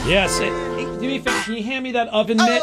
Yes. Do me a favor. Can you hand me that oven mitt?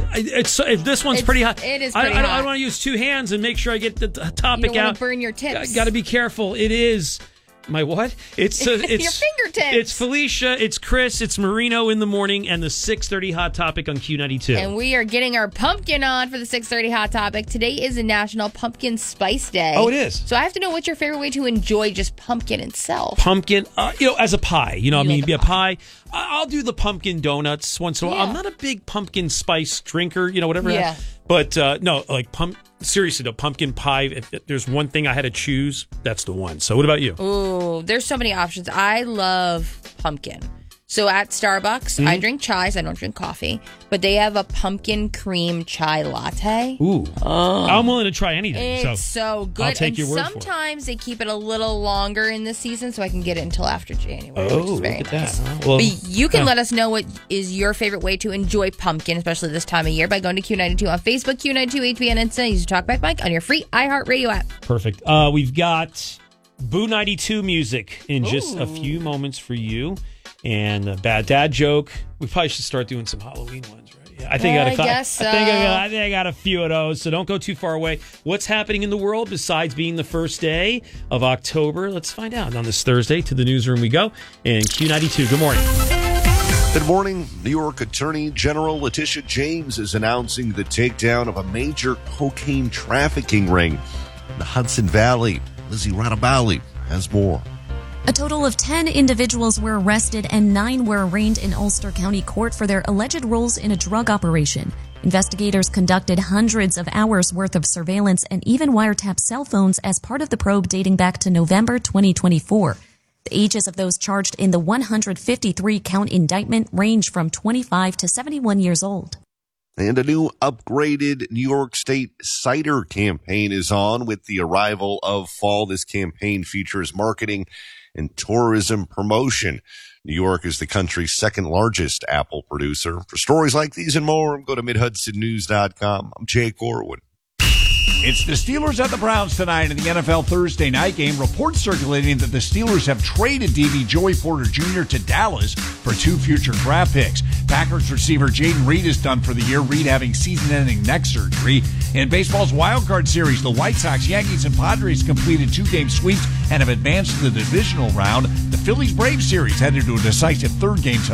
This one's pretty hot. It is pretty hot. I want to use two hands and make sure I get the topic you don't out. want to burn your tips. Got to be careful. It is... My what? It's your fingertips. It's Felicia, it's Chris, it's Marino in the morning, and the 6:30 Hot Topic on Q92. And we are getting our pumpkin on for the 6:30 Hot Topic. Today is a National Pumpkin Spice Day. Oh, it is. So I have to know what's your favorite way to enjoy just pumpkin itself. Pumpkin, as a pie. Like a pie. I'll do the pumpkin donuts once in a while. I'm not a big pumpkin spice drinker, whatever. Yeah. But no, seriously, the pumpkin pie, if there's one thing I had to choose, that's the one. So what about you? Ooh, there's so many options. I love pumpkin. So at Starbucks, I drink chai, so I don't drink coffee. But they have a pumpkin cream chai latte. Ooh. I'm willing to try anything. It's so good. I'll take your word for it. Sometimes they keep it a little longer in the season, so I can get it until after January, which is very look at nice. that. Well, but you can let us know what is your favorite way to enjoy pumpkin, especially this time of year, by going to Q92 on Facebook, Q92 HBN Insta, use your TalkBack mic on your free iHeartRadio app. Perfect. We've got Boo 92 music in just a few moments for you. And a bad dad joke. We probably should start doing some Halloween ones, right? Yeah, I think I got a few of those, so don't go too far away. What's happening in the world besides being the first day of October? Let's find out on this Thursday. To the newsroom we go. And Q92, good morning. Good morning. New York Attorney General Letitia James is announcing the takedown of a major cocaine trafficking ring in the Hudson Valley. Lizzie Radabali has more. A total of 10 individuals were arrested and 9 were arraigned in Ulster County Court for their alleged roles in a drug operation. Investigators conducted hundreds of hours worth of surveillance and even wiretapped cell phones as part of the probe dating back to November 2024. The ages of those charged in the 153-count indictment range from 25 to 71 years old. And a new upgraded New York State cider campaign is on with the arrival of fall. This campaign features marketing and tourism promotion. New York is the country's second largest apple producer. For stories like these and more, go to MidHudsonNews.com. I'm Jay Corwin. It's the Steelers at the Browns tonight in the NFL Thursday night game. Reports circulating that the Steelers have traded DB Joey Porter Jr. to Dallas for 2 future draft picks. Packers receiver Jaden Reed is done for the year, Reed having season-ending neck surgery. In baseball's wildcard series, the White Sox, Yankees, and Padres completed 2-game sweeps and have advanced to the divisional round. The Phillies-Braves series headed to a decisive third game tonight.